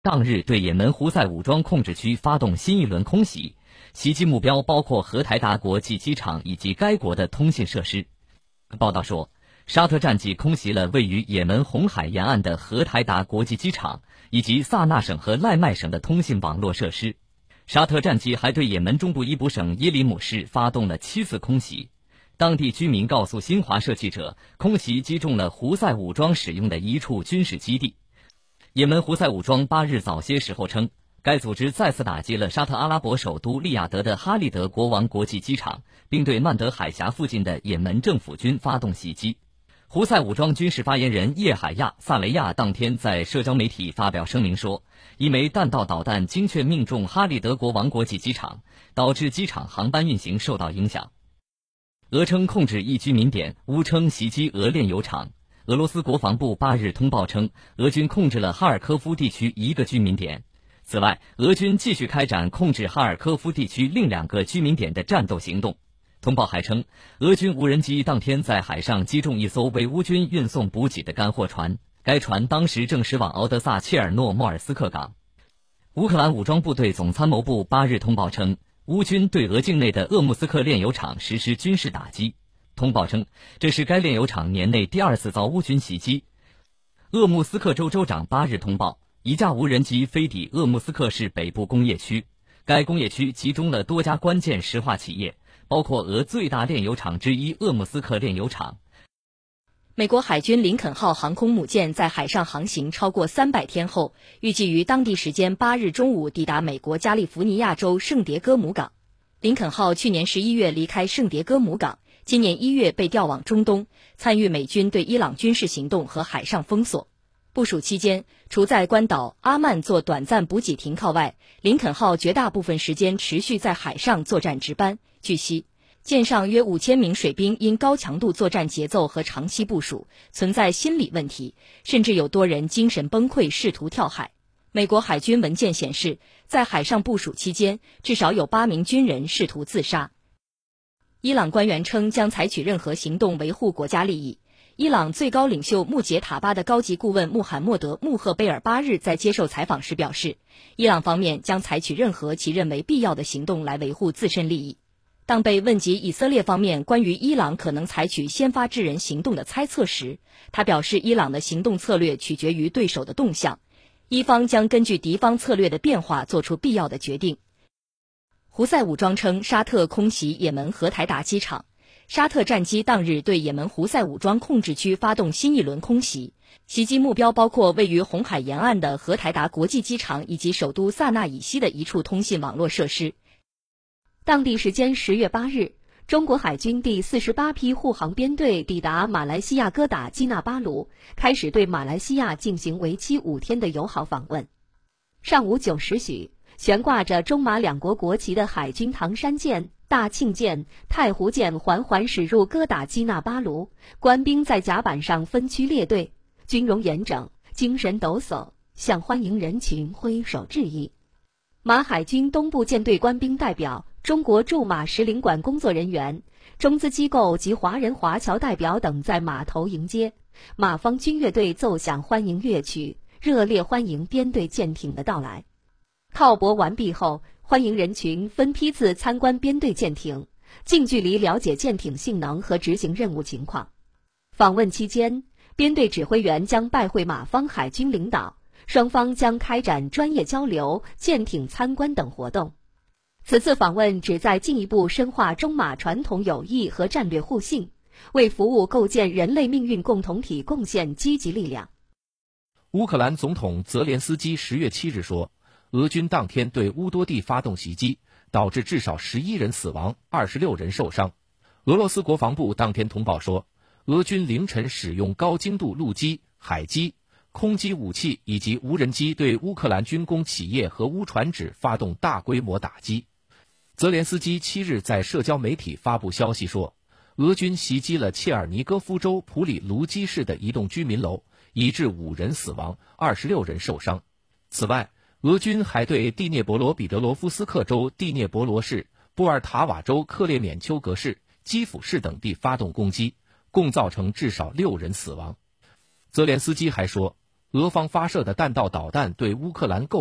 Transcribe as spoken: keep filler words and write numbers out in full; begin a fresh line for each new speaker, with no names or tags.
当日对也门胡塞武装控制区发动新一轮空袭，袭击目标包括荷台达国际机场以及该国的通信设施。报道说，沙特战机空袭了位于也门红海沿岸的荷台达国际机场以及萨那省和赖麦省的通信网络设施。沙特战机还对也门中部伊卜省耶里姆市发动了七次空袭。当地居民告诉新华社记者，空袭击中了胡塞武装使用的一处军事基地。也门胡塞武装八日早些时候称，该组织再次打击了沙特阿拉伯首都利雅得的哈利德国王国际机场，并对曼德海峡附近的也门政府军发动袭击。胡塞武装军事发言人叶海亚·萨雷亚当天在社交媒体发表声明说，一枚弹道导弹精确命中哈利德国王国际机场，导致机场航班运行受到影响。俄称控制一居民点，乌称袭击俄炼油厂。俄罗斯国防部八日通报称，俄军控制了哈尔科夫地区一个居民点。此外，俄军继续开展控制哈尔科夫地区另两个居民点的战斗行动。通报还称，俄军无人机当天在海上击中一艘为乌军运送补给的干货船，该船当时正驶往敖德萨切尔诺莫尔斯克港。乌克兰武装部队总参谋部八日通报称，乌军对俄境内的鄂木斯克炼油厂实施军事打击。通报称，这是该炼油厂年内第二次遭乌军袭击。鄂木斯克州州长八日通报，一架无人机飞抵鄂木斯克市北部工业区，该工业区集中了多家关键石化企业，包括俄最大炼油厂之一鄂木斯克炼油厂。
美国海军林肯号航空母舰在海上航行超过三百天后，预计于当地时间八日中午抵达美国加利福尼亚州圣迭戈姆港。林肯号去年十一月离开圣迭戈姆港，今年一月被调往中东，参与美军对伊朗军事行动和海上封锁。部署期间，除在关岛阿曼做短暂补给停靠外，林肯号绝大部分时间持续在海上作战值班。据悉，舰上约五千名水兵因高强度作战节奏和长期部署，存在心理问题，甚至有多人精神崩溃，试图跳海。美国海军文件显示，在海上部署期间，至少有八名军人试图自杀。伊朗官员称将采取任何行动维护国家利益。伊朗最高领袖穆杰塔巴的高级顾问穆罕默德·穆赫贝尔八日在接受采访时表示，伊朗方面将采取任何其认为必要的行动来维护自身利益。当被问及以色列方面关于伊朗可能采取先发制人行动的猜测时，他表示伊朗的行动策略取决于对手的动向，伊方将根据敌方策略的变化做出必要的决定。胡塞武装称沙特空袭也门荷台达机场。沙特战机当日对也门胡塞武装控制区发动新一轮空袭，袭击目标包括位于红海沿岸的荷台达国际机场以及首都萨那以西的一处通信网络设施。
当地时间十月八日，中国海军第四十八批护航编队抵达马来西亚哥打基纳巴鲁，开始对马来西亚进行为期五天的友好访问。上午九时许，悬挂着中马两国国旗的海军唐山舰、大庆舰、太湖舰缓缓驶入哥打基纳巴鲁，官兵在甲板上分区列队，军容严整，精神抖擞，向欢迎人群挥手致意。马海军东部舰队官兵代表、中国驻马使领馆工作人员、中资机构及华人华侨代表等在码头迎接，马方军乐队奏响欢迎乐曲，热烈欢迎编队舰艇的到来。靠泊完毕后，欢迎人群分批次参观编队舰艇，近距离了解舰艇性能和执行任务情况。访问期间，编队指挥员将拜会马方海军领导，双方将开展专业交流、舰艇参观等活动。此次访问旨在进一步深化中马传统友谊和战略互信，为服务构建人类命运共同体贡献积极力量。
乌克兰总统泽连斯基十月七日说，俄军当天对乌多地发动袭击，导致至少十一人死亡，二十六人受伤。俄罗斯国防部当天通报说，俄军凌晨使用高精度陆基、海基、空基武器以及无人机对乌克兰军工企业和乌船只发动大规模打击。泽连斯基七日在社交媒体发布消息说，俄军袭击了切尔尼戈夫州普里卢基市的一栋居民楼，已致五人死亡，二十六人受伤。此外，俄军还对第聂伯罗彼得罗夫斯克州第聂伯罗市、波尔塔瓦州克列缅丘格市、基辅市等地发动攻击，共造成至少六人死亡。泽连斯基还说， 俄方发射的弹道导弹对乌克兰构